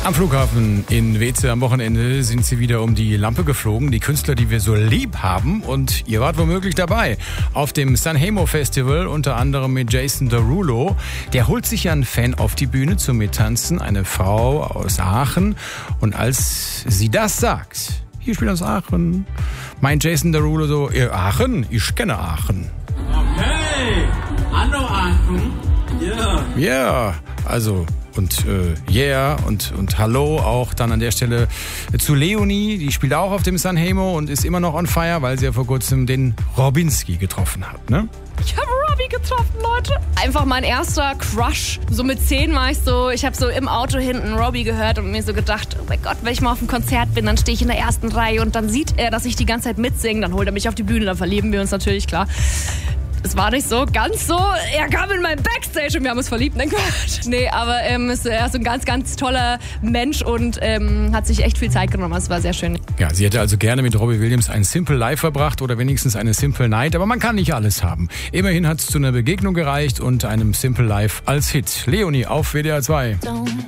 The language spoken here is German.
Am Flughafen in Weeze am Wochenende sind sie wieder um die Lampe geflogen. Die Künstler, die wir so lieb haben. Und ihr wart womöglich dabei. Auf dem Sanremo Festival, unter anderem mit Jason Derulo. Der holt sich ja einen Fan auf die Bühne zum Mittanzen. Eine Frau aus Aachen. Und als sie das sagt, hier spielt aus Aachen, meint Jason Derulo so, Aachen? Ich kenne Aachen. Okay, hallo Aachen. Ja. Ja, also... Und und hallo auch dann an der Stelle zu Leonie, die spielt auch auf dem Sanremo und ist immer noch on fire, weil sie ja vor kurzem den Robinski getroffen hat, ne? Ich habe Robbie getroffen, Leute. Einfach mein erster Crush. So mit 10 war ich so, ich habe so im Auto hinten Robbie gehört und mir so gedacht, oh mein Gott, wenn ich mal auf einem Konzert bin, dann stehe ich in der ersten Reihe und dann sieht er, dass ich die ganze Zeit mitsinge, dann holt er mich auf die Bühne, dann verlieben wir uns natürlich, klar. Es war nicht so, ganz so. Er kam in meinen Backstage und wir haben uns verliebt. Nein, Quatsch. Nee, aber er ist so ein ganz, ganz toller Mensch und hat sich echt viel Zeit genommen. Es war sehr schön. Ja, sie hätte also gerne mit Robbie Williams ein Simple Life verbracht oder wenigstens eine Simple Night. Aber man kann nicht alles haben. Immerhin hat es zu einer Begegnung gereicht und einem Simple Life als Hit. Leonie auf WDR 2.